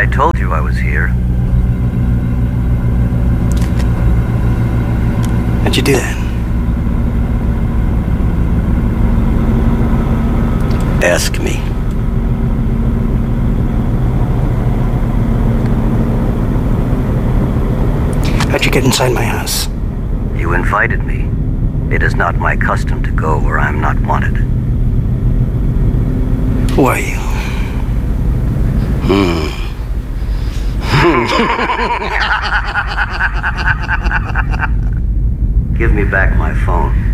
I told you I was here. How'd you do that? Ask me. How'd you get inside my house? You invited me. It is not my custom to go where I am not wanted. Who are you? Give me back my phone.